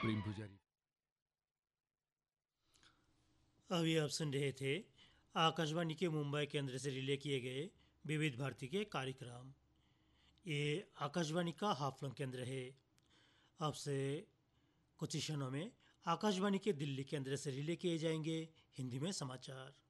प्रेम पुजारी। अभी आप सुन रहे थे आकाशवाणी के मुंबई केंद्र से रिले किए गए विविध भारती के कार्यक्रम। ये आकाशवाणी का हाफलंग केंद्र है। अब से कुछ क्षणों में आकाशवाणी के दिल्ली केंद्र से रिले किए जाएंगे हिंदी में समाचार।